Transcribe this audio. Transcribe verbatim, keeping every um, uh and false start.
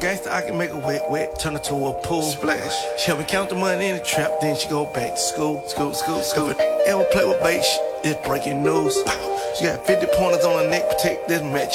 gangster, I can make her wet, wet, turn her to a pool. Splash. She help me count the money in the trap, then she go back to school. School, school, school. If ever play with bait, it's breaking news. She got fifty pointers on her neck, protect this match.